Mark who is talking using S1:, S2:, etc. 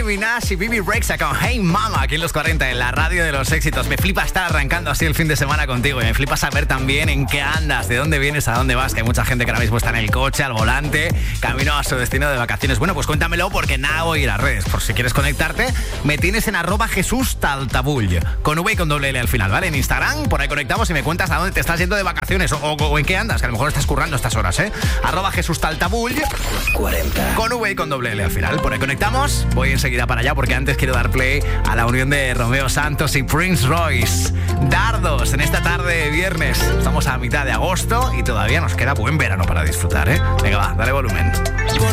S1: Nicki Minaj y Bibi Rexha con Hey Mama aquí en los 40 en la radio de los éxitos. Me flipa estar arrancando así el fin de semana contigo y me flipa saber también en qué andas, de dónde vienes, a dónde vas, que hay mucha gente que ahora mismo está en el coche, al volante, camino a su destino de vacaciones. Bueno, pues cuéntamelo porque nada voy a ir a redes. Por si quieres conectarte, me tienes en @JesusTaltabull con V y con doble L al final, ¿vale? En Instagram, por ahí conectamos y me cuentas a dónde te estás yendo de vacaciones o en qué andas, que a lo mejor estás currando estas horas, ¿eh? @JesusTaltabull 40 con V y con doble L al final. Por ahí conectamos, voy enseguida para allá porque antes quiero dar play a la unión de Romeo Santos y Prince Royce. Dardos en esta tarde de viernes. Estamos a mitad de agosto y todavía nos queda buen verano para disfrutar, ¿eh? Venga, va, dale volumen.